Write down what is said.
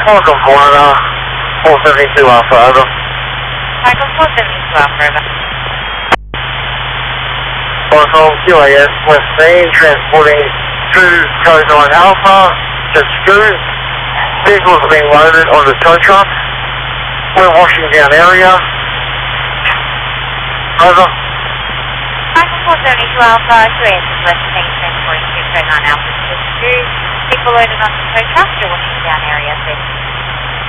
Welcome, 472 Alpha, over. Michael 472 Alpha, over. Welcome, QAS, West Main, transporting to Code 9 Alpha, to Scoot. Vehicles are being loaded on the tow truck. We're washing down area. Over. Michael 472 Alpha, QAS is West Main, transporting to Code 9 Alpha to Scoot. People loaded on the tow truck, you're washing down area, please.